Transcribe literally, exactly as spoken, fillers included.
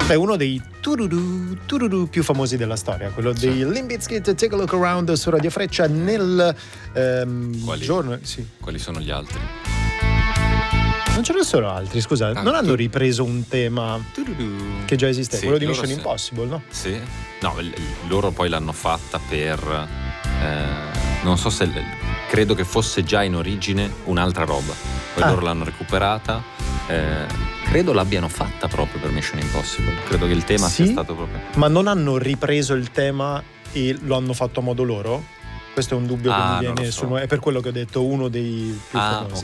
Beh, uno dei tururu, tururu più famosi della storia, quello Sì. dei Limp Bizkit, Take a Look Around su Radio Freccia nel ehm, Quali? giorno. Sì. Quali sono gli altri? Non ce ne sono altri, scusa, Ah, non hanno tu- ripreso un tema Tururù. che già esiste, Sì, quello di loro Mission sì. Impossible, no? Sì. No, l- loro poi l'hanno fatta per eh, non so se credo che fosse già in origine un'altra roba. Poi Ah. loro l'hanno recuperata. eh, credo l'abbiano fatta proprio per Mission Impossible. Credo che il tema Sì? sia stato proprio. Ma non hanno ripreso il tema e lo hanno fatto a modo loro? Questo è un dubbio Ah, che mi non viene lo so. sul- è per quello che ho detto uno dei più Ah, famosi.